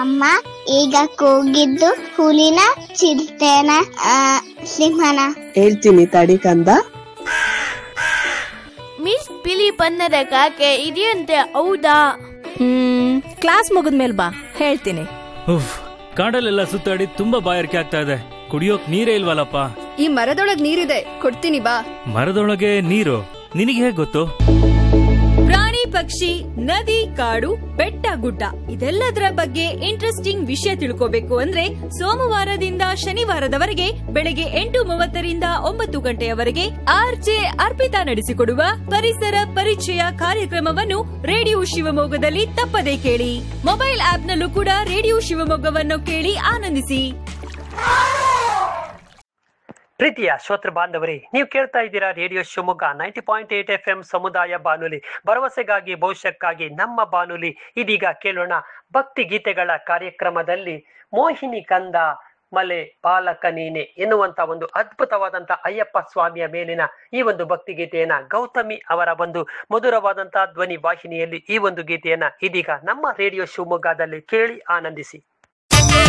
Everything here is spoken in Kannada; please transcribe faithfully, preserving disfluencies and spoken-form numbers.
ಅಮ್ಮ ಈಗ ಕೂಗಿದ್ದು ಹುಲಿನ ಚಿರತೆನ ಆ, ಸಿಂಹನ? ಹೇಳ್ತೀನಿ ತಡಿ ಕಂದ. ಮಿಸ್ ಬಿಳಿ ಬಣ್ಣದ ಕಾಗೆ ಇದೆಯಂತೆ, ಹೌದಾ? ಹ್ಮ್ ಕ್ಲಾಸ್ ಮುಗಿದ್ಮೇಲೆ ಬಾ, ಹೇಳ್ತೀನಿ. ಉಫ್, ಕಾಡಲ್ಲೆಲ್ಲ ಸುತ್ತಾಡಿ ತುಂಬಾ ಬಾಯಾರಿಕೆ ಆಗ್ತಾ ಇದೆ, ಕುಡಿಯೋಕ್ ನೀರೇ ಇಲ್ವಲ್ಲಪ್ಪ. ಈ ಮರದೊಳಗ್ ನೀರಿದೆ, ಕೊಡ್ತೀನಿ ಬಾ. ಮರದೊಳಗೆ ನೀರು ನಿನಗೆ ಹೇಗ್ ಗೊತ್ತು? ಪ್ರಾಣಿ ಪಕ್ಷಿ ನದಿ ಕಾಡು ಬೆಟ್ಟ ಗುಡ್ಡ ಇದೆಲ್ಲದರ ಬಗ್ಗೆ ಇಂಟ್ರೆಸ್ಟಿಂಗ್ ವಿಷಯ ತಿಳ್ಕೋಬೇಕು ಅಂದ್ರೆ ಸೋಮವಾರದಿಂದ ಶನಿವಾರದವರೆಗೆ ಬೆಳಗ್ಗೆ ಎಂಟು ಮೂವತ್ತರಿಂದ ಒಂಬತ್ತು ಗಂಟೆಯವರೆಗೆ ಆರ್ಜೆ ಅರ್ಪಿತಾ ನಡೆಸಿಕೊಡುವ ಪರಿಸರ ಪರಿಚಯ ಕಾರ್ಯಕ್ರಮವನ್ನು ರೇಡಿಯೋ ಶಿವಮೊಗ್ಗದಲ್ಲಿ ತಪ್ಪದೇ ಕೇಳಿ. ಮೊಬೈಲ್ ಆಪ್ನಲ್ಲೂ ಕೂಡ ರೇಡಿಯೋ ಶಿವಮೊಗ್ಗವನ್ನು ಕೇಳಿ ಆನಂದಿಸಿ. ಪ್ರೀತಿಯ ಶ್ರೋತೃ ಬಾಂಧವರೇ, ನೀವು ಕೇಳ್ತಾ ಇದ್ದೀರಾ radio Shivamogga ninety point eight F M ಸಮುದಾಯ ಬಾನುಲಿ, ಭರವಸೆಗಾಗಿ ಭವಿಷ್ಯಕ್ಕಾಗಿ ನಮ್ಮ ಬಾನುಲಿ. ಇದೀಗ ಕೇಳೋಣ ಭಕ್ತಿ ಗೀತೆಗಳ ಕಾರ್ಯಕ್ರಮದಲ್ಲಿ ಮೋಹಿನಿ ಕಂದ ಮಲೆ ಬಾಲಕ ನೀನೆ ಎನ್ನುವಂತ ಒಂದು ಅದ್ಭುತವಾದಂತ ಅಯ್ಯಪ್ಪ ಸ್ವಾಮಿಯ ಮೇಲಿನ ಈ ಒಂದು ಭಕ್ತಿ ಗೀತೆಯನ್ನ ಗೌತಮಿ ಅವರ ಒಂದು ಮಧುರವಾದಂತಹ ಧ್ವನಿ ವಾಹಿನಿಯಲ್ಲಿ ಈ ಒಂದು ಗೀತೆಯನ್ನ ಇದೀಗ ನಮ್ಮ ರೇಡಿಯೋ ಶಿವಮೊಗ್ಗದಲ್ಲಿ ಕೇಳಿ ಆನಂದಿಸಿ.